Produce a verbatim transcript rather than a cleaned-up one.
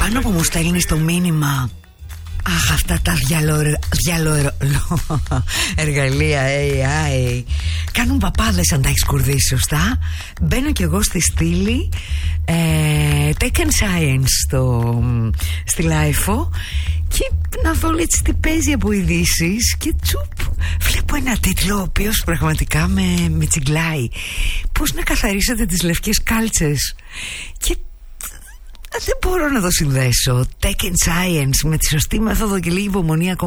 Πάνω που μου στέλνει το μήνυμα. Αχ, αυτά τα διαλο εργαλεία έι άι κάνουν παπάδες αν τα έχεις κουρδίσει σωστά. Μπαίνω κι εγώ στη στήλη ε, Tech and Science στο, στη Λάιφο και να δω έτσι τι παίζει από ειδήσεις και τσουπ βλέπω ένα τίτλο ο οποίος πραγματικά με, με τσιγκλάει. Πώς να καθαρίσετε τις λευκές κάλτσες. Και δεν μπορώ να το συνδέσω. Tech and Science με τη σωστή μέθοδο και λίγη υπομονή ακόμα.